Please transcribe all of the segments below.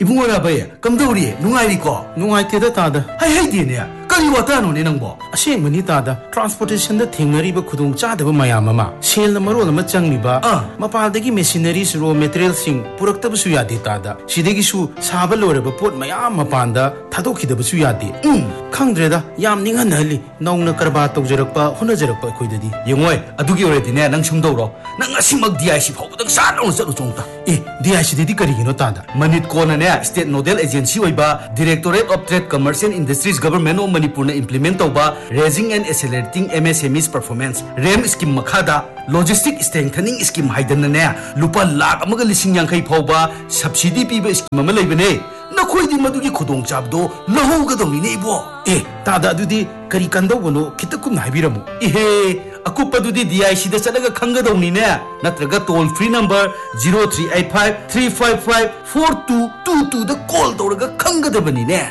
Ibung Rabai, come to Ri, Nungaiko, Nungaiteda Tada. I hate you. Kaliwatano ni nangbo. Asing manitada transportation da thingnariba khudung chadaba mayamama sel na marol ama changliba mapaldagi machineries raw materials sing puraktabu su yadi tada sidagi su saba loreba pot mayam mapanda thadokhidabu su yadi khangdreda yam ninghanali naungna karba tawjarakpa hunajarakpa khoidadi yengoi adugi already ne nang sumdoro nang asimak DIC phawdang sanong chalu chongta DIC didi karigino tada manit kona ne state nodal agency oiba Directorate of Trade Commerce and Industries Government of Manipur na implement tauba raising and accelerating MSMEs performance RAM scheme makhada logistic strengthening scheme haidana ne lupa lakh amaga lising yankai phawba subsidy piba scheme ama leibane nakhoi madugi khudong chabdo lahougadoni ne ibo tada adudi kari kandawano kitakum haibiramu Akuppadudi DIC da chalaga khangadawni ne natraga toll free number 0385 355 4222 da call tawraga khangadabani ne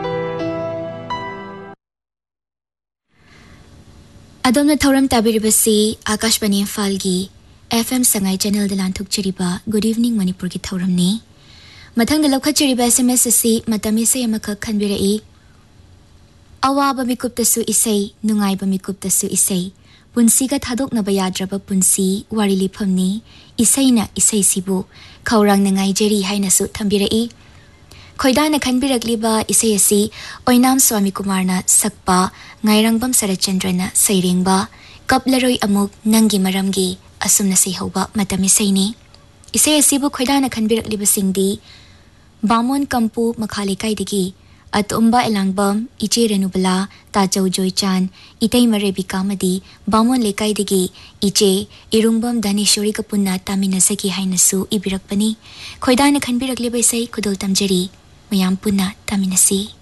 Adamna Thoram Tabiribasi Akashbani Falgi FM Sangai channel de Lantuk Chiriba Good evening Manipur ki Thoram ni Mathang de Lokha Chiriba SMS si matami se yamaka khanbirai Awaba mikupta su isai nungai ba mikupta su isai Punsi ka thadok na bayadraba punsi warili phamni isai na isai sibu khaurang na ngai jeri haina su thambirai Khoida na khanbirakliba isai asi Oinam Swami Kumar na sakpa Ngairangbam Sarachandra na sairengba kaplaroi amuk nangi maramgi asumna seihoba matami saini isai asibu khoida na khanbirakliba singdi Bamon Kampu Makhalikai digi Atumba Elangbam Iche Renubala Tajau Joychan Itay Marebika Madi Bamon Lekai digi Iche Irungbam Danishori Kapunna Taminasaki Hainasu Ibirakpani Khoida na khanbirakliba isai kudol tamjari Mayam punna taminasi